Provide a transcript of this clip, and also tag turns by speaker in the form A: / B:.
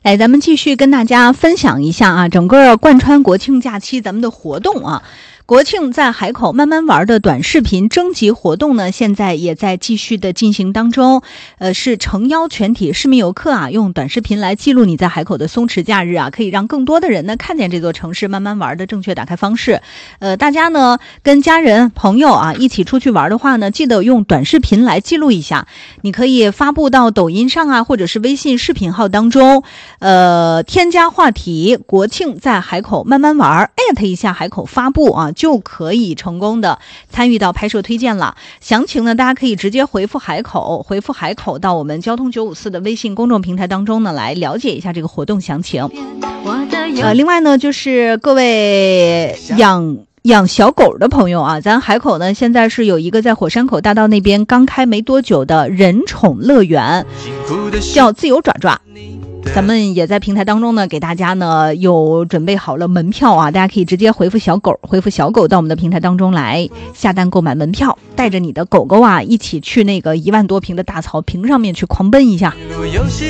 A: 咱们继续跟大家分享一下啊，整个贯穿国庆假期咱们的活动啊。国庆在海口慢慢玩的短视频征集活动呢，现在也在继续的进行当中。是诚邀全体市民游客啊，用短视频来记录你在海口的松弛假日啊，可以让更多的人呢看见这座城市慢慢玩的正确打开方式。大家呢跟家人朋友啊一起出去玩的话呢，记得用短视频来记录一下。你可以发布到抖音上啊，或者是微信视频号当中，添加话题国庆在海口慢慢玩，艾特一下海口发布啊，就可以成功的参与到拍摄推荐了。详情呢，大家可以直接回复海口到我们交通954的微信公众平台当中呢，来了解一下这个活动详情。另外呢，就是各位养小狗的朋友啊，咱海口呢现在是有一个在火山口大道那边刚开没多久的人宠乐园，叫自由爪爪。咱们也在平台当中呢，给大家呢有准备好了门票啊，大家可以直接回复小狗到我们的平台当中来下单购买门票，带着你的狗狗啊一起去那个1万多平的大草坪上面去狂奔一下。